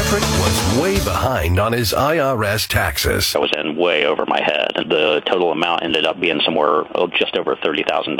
Patrick was way behind on his IRS taxes. I was in way over my head. The total amount ended up being somewhere just over $30,000.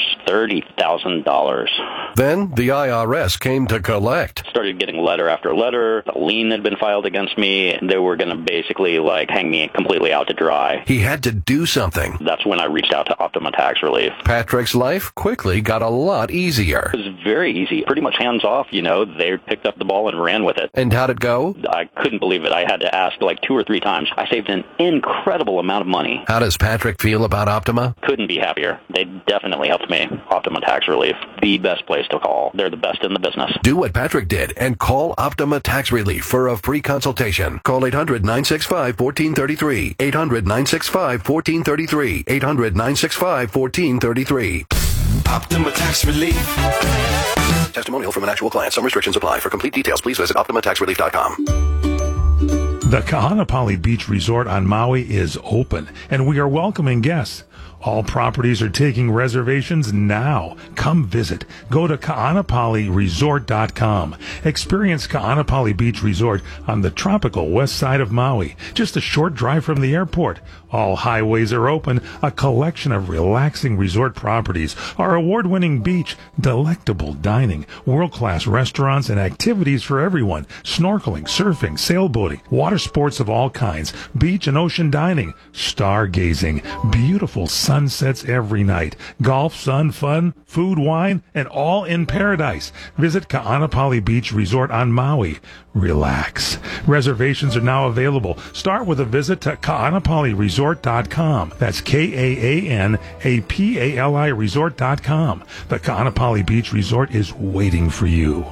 $30,000. Then the IRS came to collect. Started getting letter after letter. A lien had been filed against me. They were going to basically hang me completely out to dry. He had to do something. That's when I reached out to Optima Tax Relief. Patrick's life quickly got a lot easier. It was very easy, pretty much hands off. They picked up the ball and ran with it. And how'd it go? I couldn't believe it. I had to ask 2 or 3 times. I saved an incredible amount of money. How does Patrick feel about Optima? Couldn't be happier. They definitely helped me. Optima Tax Relief, the best place to call. They're the best in the business. Do what Patrick did and call Optima Tax Relief for a free consultation. Call 800-965-1433. 800-965-1433. 800-965-1433. Optima Tax Relief. Testimonial from an actual client. Some restrictions apply. For complete details, please visit OptimaTaxRelief.com. The Kahanapali Beach Resort on Maui is open, and we are welcoming guests. All properties are taking reservations now. Come visit. Go to kahanapaliresort.com. Experience Kahanapali Beach Resort on the tropical west side of Maui, just a short drive from the airport. All highways are open, a collection of relaxing resort properties, our award-winning beach, delectable dining, world-class restaurants and activities for everyone, snorkeling, surfing, sailboating, water sports of all kinds, beach and ocean dining, stargazing, beautiful sunsets every night, golf, sun, fun, food, wine, and all in paradise. Visit Kahanapali Beach Resort on Maui. Relax. Reservations are now available. Start with a visit to kahanapaliresort.com. That's Kahanapali resort.com. The Kahanapali Beach Resort is waiting for you.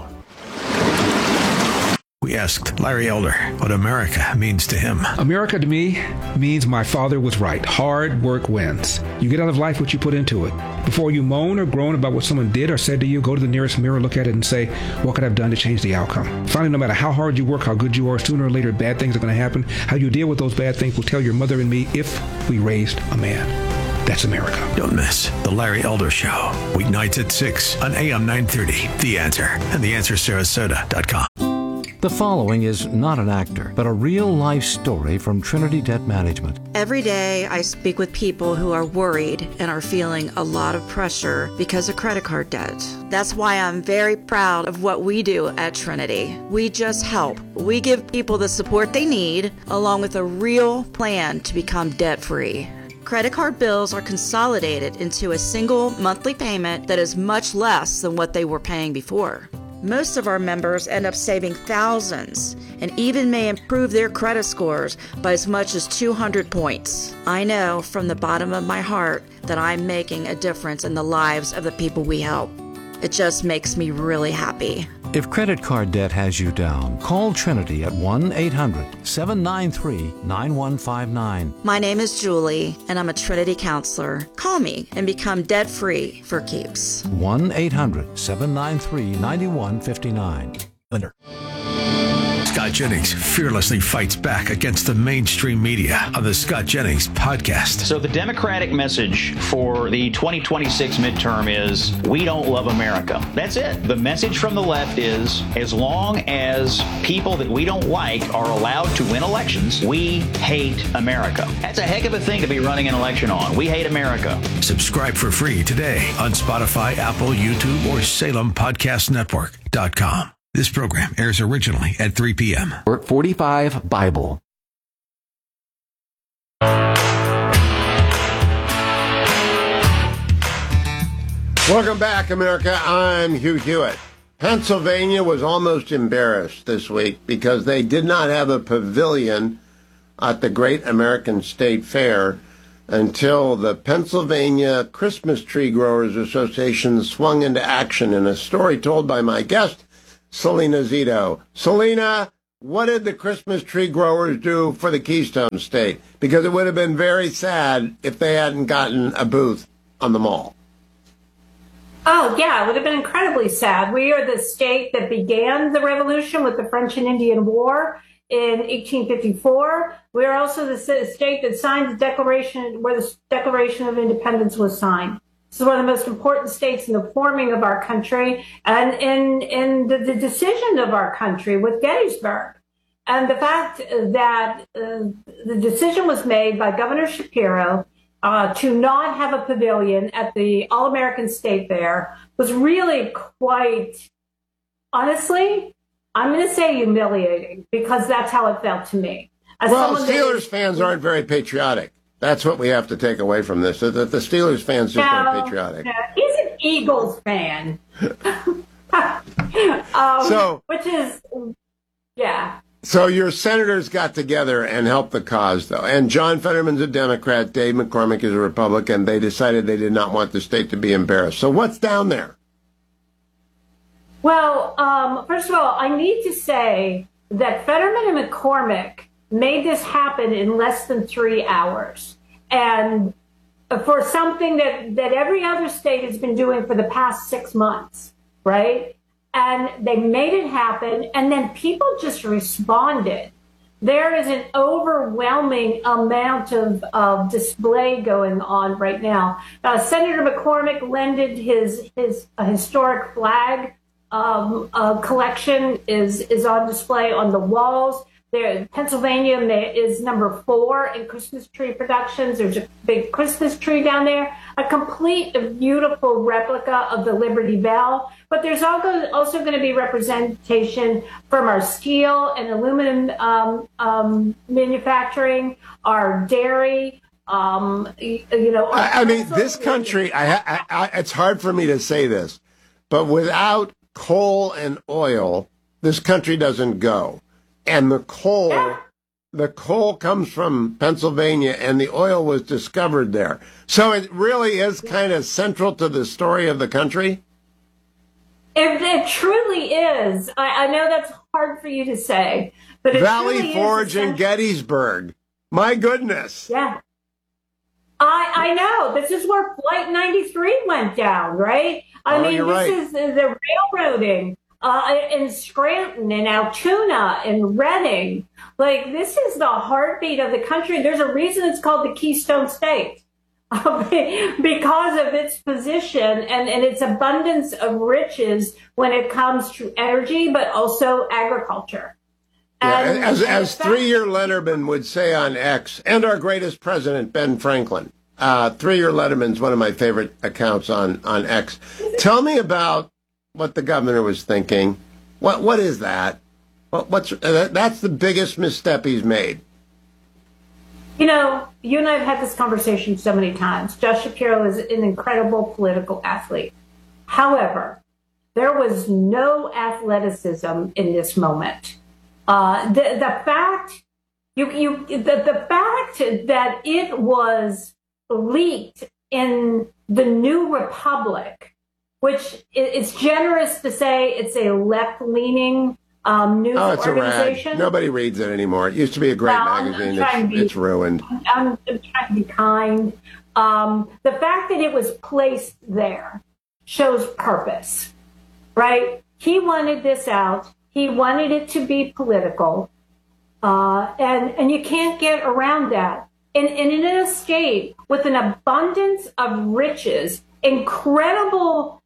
We asked Larry Elder what America means to him. America to me means my father was right. Hard work wins. You get out of life what you put into it. Before you moan or groan about what someone did or said to you, go to the nearest mirror, look at it, and say, what could I have done to change the outcome? Finally, no matter how hard you work, how good you are, sooner or later, bad things are going to happen. How you deal with those bad things will tell your mother and me if we raised a man. That's America. Don't miss The Larry Elder Show. Weeknights at 6 on AM 930. The Answer and TheAnswerSarasota.com. The following is not an actor, but a real-life story from Trinity Debt Management. Every day I speak with people who are worried and are feeling a lot of pressure because of credit card debt. That's why I'm very proud of what we do at Trinity. We just help. We give people the support they need, along with a real plan to become debt-free. Credit card bills are consolidated into a single monthly payment that is much less than what they were paying before. Most of our members end up saving thousands and even may improve their credit scores by as much as 200 points. I know from the bottom of my heart that I'm making a difference in the lives of the people we help. It just makes me really happy. If credit card debt has you down, call Trinity at 1-800-793-9159. My name is Julie, and I'm a Trinity counselor. Call me and become debt-free for keeps. 1-800-793-9159. Lender. Scott Jennings fearlessly fights back against the mainstream media on the Scott Jennings podcast. So the Democratic message for the 2026 midterm is, we don't love America. That's it. The message from the left is, as long as people that we don't like are allowed to win elections, we hate America. That's a heck of a thing to be running an election on. We hate America. Subscribe for free today on Spotify, Apple, YouTube, or SalemPodcastNetwork.com. This program airs originally at 3 p.m. 45 Bible. Welcome back, America. I'm Hugh Hewitt. Pennsylvania was almost embarrassed this week because they did not have a pavilion at the Great American State Fair until the Pennsylvania Christmas Tree Growers Association swung into action in a story told by my guest, Selena Zito. Selena, what did the Christmas tree growers do for the Keystone State? Because it would have been very sad if they hadn't gotten a booth on the mall. Oh, yeah, it would have been incredibly sad. We are the state that began the revolution with the French and Indian War in 1854. We are also the state that signed the Declaration, where the Declaration of Independence was signed. This is one of the most important states in the forming of our country and in the decision of our country with Gettysburg. And the fact that the decision was made by Governor Shapiro to not have a pavilion at the All-American State Fair was really quite, honestly, I'm going to say humiliating, because that's how it felt to me. Well, Steelers fans aren't very patriotic. That's what we have to take away from this, that the Steelers fans just aren't patriotic. He's an Eagles fan. Which is, yeah. So your senators got together and helped the cause, though. And John Fetterman's a Democrat, Dave McCormick is a Republican. They decided they did not want the state to be embarrassed. So what's down there? Well, first of all, I need to say that Fetterman and McCormick made this happen in less than 3 hours. And for something that every other state has been doing for the past 6 months, right? And they made it happen, and then people just responded. There is an overwhelming amount of display going on right now. Senator McCormick lended his historic flag collection is on display on the walls. There, Pennsylvania is number 4 in Christmas tree productions. There's a big Christmas tree down there, a complete beautiful replica of the Liberty Bell. But there's also going to be representation from our steel and aluminum manufacturing, our dairy. I mean, this country. It's hard for me to say this, but without coal and oil, this country doesn't go. And the coal comes from Pennsylvania, and the oil was discovered there. So it really is kind of central to the story of the country. It truly is. I know that's hard for you to say, but Valley Forge and Gettysburg. My goodness. Yeah. I know. This is where Flight 93 went down, right? This is the railroading. In Scranton, in Altoona, in Reading. Like, this is the heartbeat of the country. There's a reason it's called the Keystone State. Because of its position and its abundance of riches when it comes to energy, but also agriculture. Yeah, as 3-year Letterman would say on X, and our greatest president, Ben Franklin. 3-year Letterman's one of my favorite accounts on X. Tell me about what the governor was thinking. What is that? That's the biggest misstep he's made. You know, you and I have had this conversation so many times. Josh Shapiro is an incredible political athlete. However, there was no athleticism in this moment. The fact that it was leaked in the New Republic, which it's generous to say it's a left-leaning news organization. A rag. Nobody reads it anymore. It used to be a great magazine. It's ruined. I'm trying to be kind. The fact that it was placed there shows purpose, right? He wanted this out. He wanted it to be political. And you can't get around that. And in a state with an abundance of riches, incredible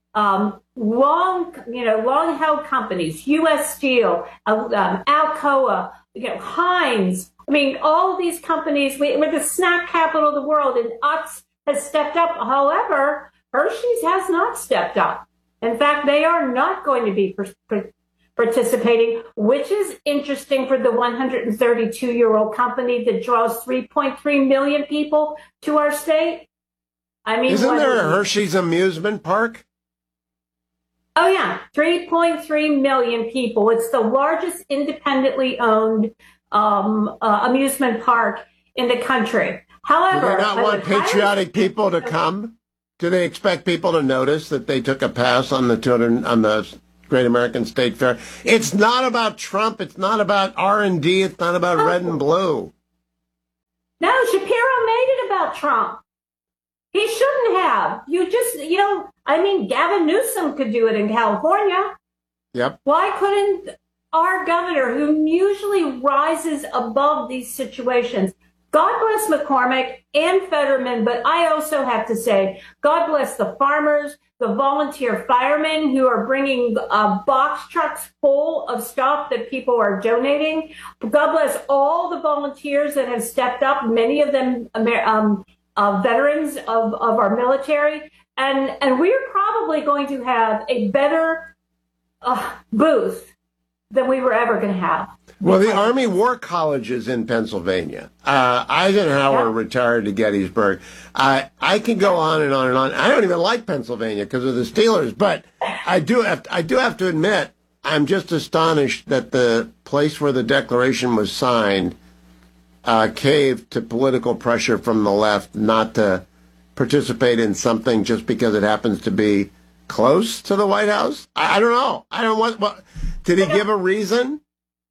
long-held companies, U.S. Steel, Alcoa, Heinz. I mean, all of these companies, we're the snack capital of the world, and Utz has stepped up. However, Hershey's has not stepped up. In fact, they are not going to be participating, which is interesting for the 132-year-old company that draws 3.3 million people to our state. I mean, isn't there a Hershey's amusement park? Oh, yeah. 3.3 million people. It's the largest independently owned amusement park in the country. However, do they not want patriotic people to come? Do they expect people to notice that they took a pass on the Great American State Fair? It's not about Trump. It's not about R&D. It's not about red and blue. No, Shapiro made it about Trump. He shouldn't have. Gavin Newsom could do it in California. Yep. Why couldn't our governor, who usually rises above these situations, God bless McCormick and Fetterman, but I also have to say, God bless the farmers, the volunteer firemen who are bringing box trucks full of stuff that people are donating. God bless all the volunteers that have stepped up, many of them veterans of our military. And we're probably going to have a better booth than we were ever going to have. Well, the Army War College is in Pennsylvania. Eisenhower retired to Gettysburg. I can go on and on and on. I don't even like Pennsylvania because of the Steelers, but I do have to admit, I'm just astonished that the place where the Declaration was signed caved to political pressure from the left not to participate in something just because it happens to be close to the White House. I don't know. I don't want. What, did he give a reason?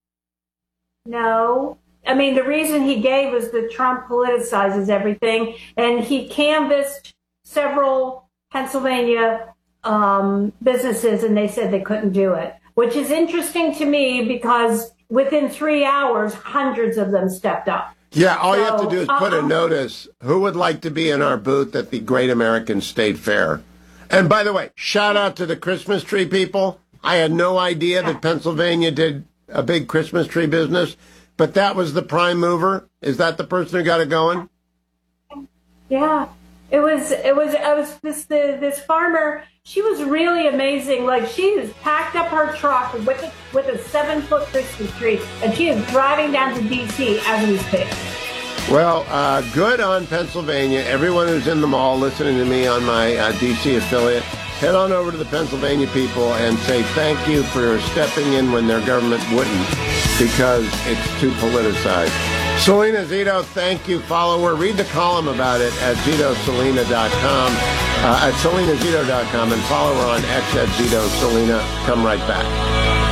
No. I mean, the reason he gave was that Trump politicizes everything, and he canvassed several Pennsylvania businesses, and they said they couldn't do it, which is interesting to me because within 3 hours, hundreds of them stepped up. Yeah, all you have to do is put a notice, who would like to be in our booth at the Great American State Fair? And by the way, shout out to the Christmas tree people. I had no idea that Pennsylvania did a big Christmas tree business, but that was the prime mover. Is that the person who got it going? Yeah, it was this farmer. She was really amazing. Like, she has packed up her truck with a 7-foot Christmas tree, and she is driving down to D.C. as we speak. Well, good on Pennsylvania. Everyone who's in the mall listening to me on my D.C. affiliate, head on over to the Pennsylvania people and say thank you for stepping in when their government wouldn't, because it's too politicized. Selena Zito, thank you. Follow her. Read the column about it at ZitoSelena.com, at SelenaZito.com, and follow her on X at ZitoSelena. Come right back.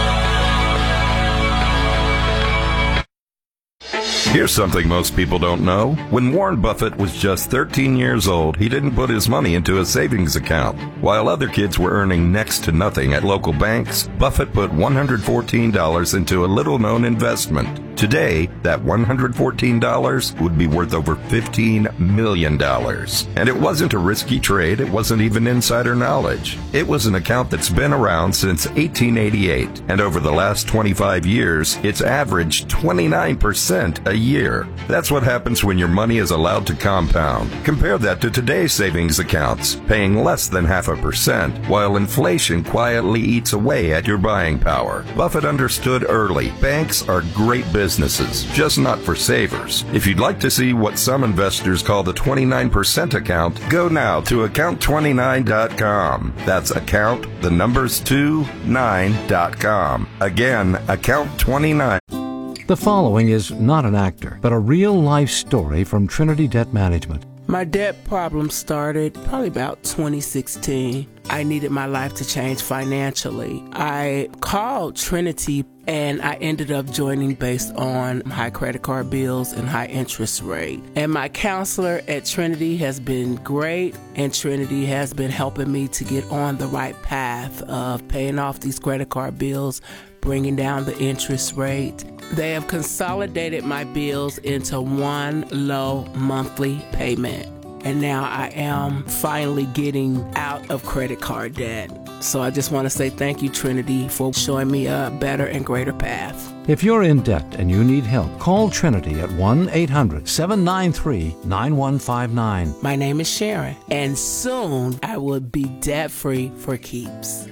Here's something most people don't know. When Warren Buffett was just 13 years old, he didn't put his money into a savings account. While other kids were earning next to nothing at local banks, Buffett put $114 into a little-known investment. Today, that $114 would be worth over $15 million. And it wasn't a risky trade. It wasn't even insider knowledge. It was an account that's been around since 1888. And over the last 25 years, it's averaged 29% a year. That's what happens when your money is allowed to compound. Compare that to today's savings accounts, paying less than 0.5%, while inflation quietly eats away at your buying power. Buffett understood early. Banks are great businesses, just not for savers. If you'd like to see what some investors call the 29% account, go now to account29.com. That's account, the numbers 29.com. Again, account29. The following is not an actor, but a real-life story from Trinity Debt Management. My debt problem started probably about 2016. I needed my life to change financially. I called Trinity and I ended up joining based on high credit card bills and high interest rate. And my counselor at Trinity has been great, and Trinity has been helping me to get on the right path of paying off these credit card bills, bringing down the interest rate. They have consolidated my bills into one low monthly payment. And now I am finally getting out of credit card debt. So I just want to say thank you, Trinity, for showing me a better and greater path. If you're in debt and you need help, call Trinity at 1-800-793-9159. My name is Sharon, and soon I will be debt-free for keeps.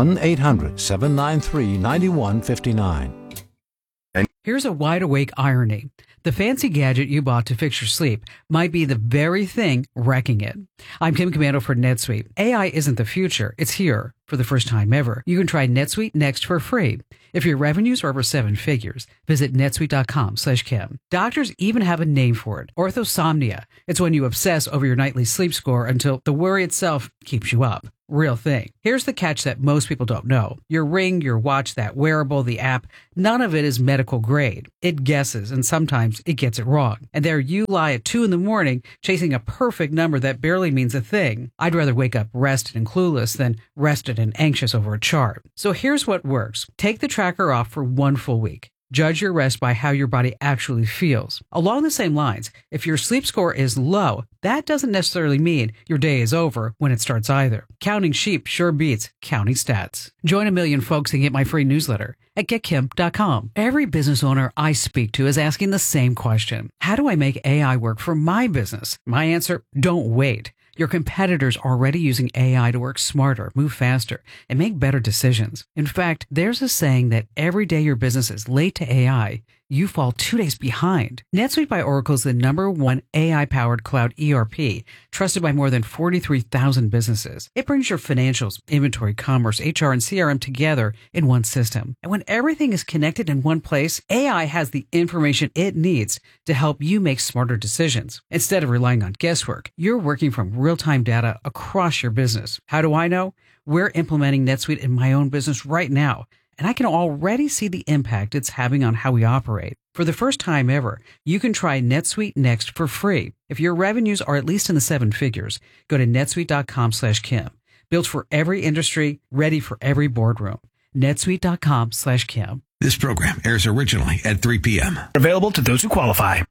1-800-793-9159. Here's a wide-awake irony. The fancy gadget you bought to fix your sleep might be the very thing wrecking it. I'm Kim Commando for NetSuite. AI isn't the future. It's here for the first time ever. You can try NetSuite Next for free. If your revenues are over 7 figures, visit netsuite.com/Kim. Doctors even have a name for it, orthosomnia. It's when you obsess over your nightly sleep score until the worry itself keeps you up. Real thing. Here's the catch that most people don't know. Your ring, your watch, that wearable, the app, none of it is medical grade. It guesses, and sometimes it gets it wrong. And there you lie at 2 a.m. chasing a perfect number that barely means a thing. I'd rather wake up rested and clueless than rested and anxious over a chart. So here's what works. Take the tracker off for 1 full week. Judge your rest by how your body actually feels. Along the same lines, if your sleep score is low, that doesn't necessarily mean your day is over when it starts either. Counting sheep sure beats counting stats. Join a million folks and get my free newsletter at GetKemp.com. Every business owner I speak to is asking the same question. How do I make AI work for my business? My answer, don't wait. Your competitors are already using AI to work smarter, move faster, and make better decisions. In fact, there's a saying that every day your business is late to AI, you fall 2 days behind. NetSuite by Oracle is the #1 AI-powered cloud ERP, trusted by more than 43,000 businesses. It brings your financials, inventory, commerce, HR, and CRM together in one system. And when everything is connected in one place, AI has the information it needs to help you make smarter decisions. Instead of relying on guesswork, you're working from real-time data across your business. How do I know? We're implementing NetSuite in my own business right now, and I can already see the impact it's having on how we operate. For the first time ever, you can try NetSuite Next for free. If your revenues are at least in the 7 figures, go to netsuite.com/Kim. Built for every industry, ready for every boardroom. netsuite.com/Kim. This program airs originally at 3 p.m. Available to those who qualify.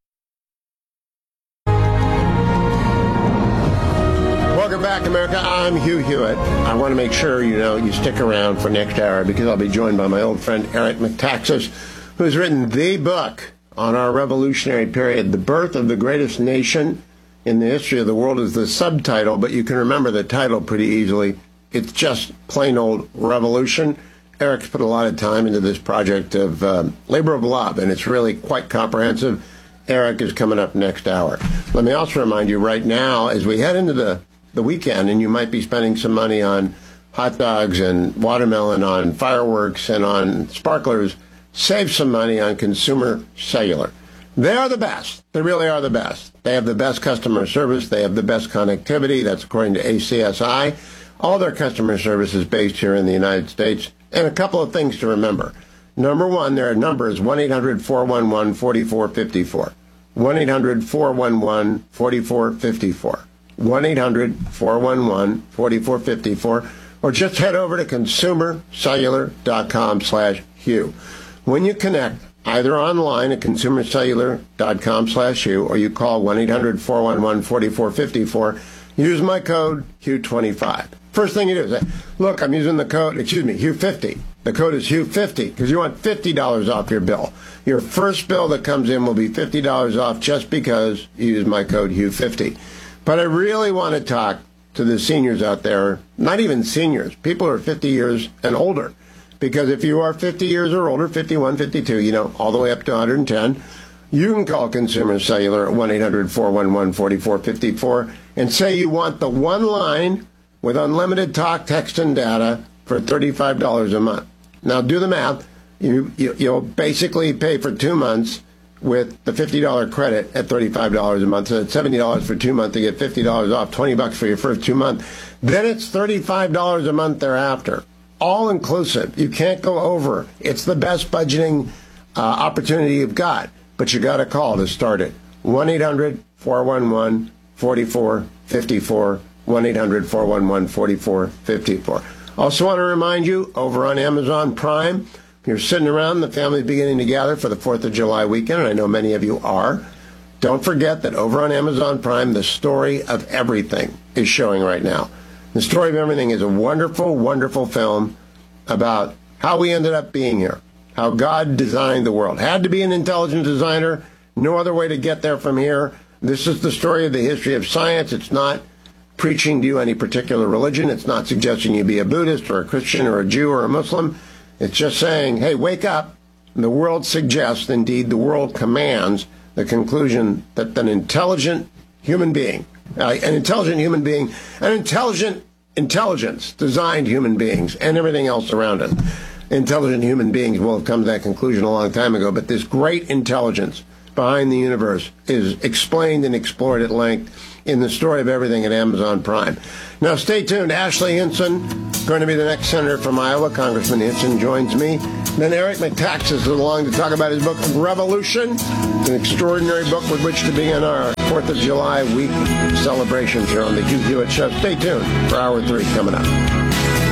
Welcome back, America. I'm Hugh Hewitt. I want to make sure you stick around for next hour because I'll be joined by my old friend Eric Metaxas, who's written the book on our revolutionary period. The Birth of the Greatest Nation in the History of the World is the subtitle, but you can remember the title pretty easily. It's just plain old revolution. Eric's put a lot of time into this project of labor of love, and it's really quite comprehensive. Eric is coming up next hour. Let me also remind you right now, as we head into the weekend, and you might be spending some money on hot dogs and watermelon, on fireworks and on sparklers, save some money on Consumer Cellular. They are the best. They really are the best. They have the best customer service. They have the best connectivity. That's according to ACSI. All their customer service is based here in the United States. And a couple of things to remember. Number one, their number is 1-800-411-4454. 1-800-411-4454. 1-800-411-4454, or just head over to consumercellular.com/Hugh. When you connect, either online at consumercellular.com/Hugh, or you call 1-800-411-4454, use my code Hugh25. First thing you do is say, look, I'm using the code, Hugh50. The code is Hugh50 because you want $50 off your bill. Your first bill that comes in will be $50 off just because you use my code Hugh50. But I really want to talk to the seniors out there, not even seniors, people who are 50 years and older. Because if you are 50 years or older, 51, 52, all the way up to 110, you can call Consumer Cellular at 1-800-411-4454 and say you want the one line with unlimited talk, text, and data for $35 a month. Now do the math. You'll basically pay for 2 months with the $50 credit at $35 a month. So it's $70 for 2 months to get $50 off, $20 for your first 2 months. Then it's $35 a month thereafter, all inclusive. You can't go over. It's the best budgeting opportunity you've got, but you got to call to start it. 1-800-411-4454, 1-800-411-4454. Also want to remind you, over on Amazon Prime, if you're sitting around, the family's beginning to gather for the 4th of July weekend, and I know many of you are. Don't forget that over on Amazon Prime, The Story of Everything is showing right now. The Story of Everything is a wonderful, wonderful film about how we ended up being here, how God designed the world. Had to be an intelligent designer, no other way to get there from here. This is the story of the history of science. It's not preaching to you any particular religion. It's not suggesting you be a Buddhist or a Christian or a Jew or a Muslim. It's just saying, hey, wake up. The world suggests, indeed, the world commands the conclusion that an intelligent human being, an intelligent intelligence designed human beings and everything else around us. Intelligent human beings will have come to that conclusion a long time ago, but this great intelligence behind the universe is explained and explored at length in The Story of Everything at Amazon Prime. Now, stay tuned. Ashley Hinson, going to be the next senator from Iowa. Congressman Hinson joins me. Then Eric Metaxas is along to talk about his book, Revolution. It's an extraordinary book with which to begin our 4th of July week celebrations here on the Hugh Hewitt Show. Stay tuned for Hour 3 coming up.